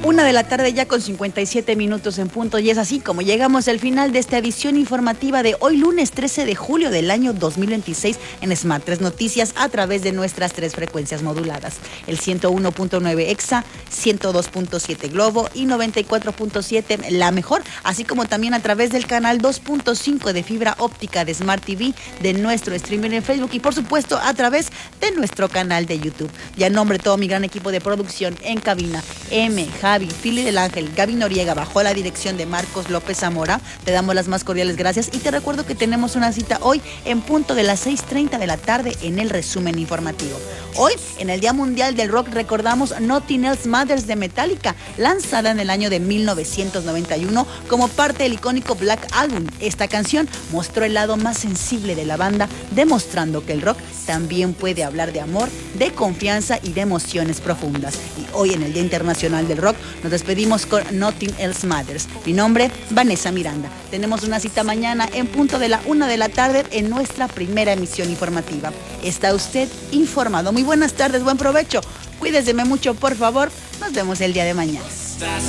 1 de la tarde ya con 57 minutos en punto, y es así como llegamos al final de esta edición informativa de hoy lunes 13 de julio del año 2026 en Smart 3 Noticias a través de nuestras 3 frecuencias moduladas, el 101.9 EXA, 102.7 Globo y 94.7 La Mejor, así como también a través del canal 2.5 de fibra óptica de Smart TV, de nuestro streaming en Facebook y por supuesto a través de nuestro canal de YouTube. Y a nombre de todo mi gran equipo de producción en cabina, Javi, Fili del Ángel, Gaby Noriega, bajo la dirección de Marcos López Zamora, te damos las más cordiales gracias y te recuerdo que tenemos una cita hoy en punto de las 6:30 de la tarde en el resumen informativo. Hoy, en el Día Mundial del Rock, recordamos Nothing Else Matters de Metallica, lanzada en el año de 1991 como parte del icónico Black Album. Esta canción mostró el lado más sensible de la banda, demostrando que el rock también puede hablar de amor, de confianza y de emociones profundas. Y hoy, en el Día Internacional del Rock, nos despedimos con Nothing Else Matters. Mi nombre, Vanessa Miranda. Tenemos una cita mañana en punto de la 1 de la tarde en nuestra primera emisión informativa. Está usted informado. Muy buenas tardes, buen provecho. Cuídeseme mucho, por favor. Nos vemos el día de mañana.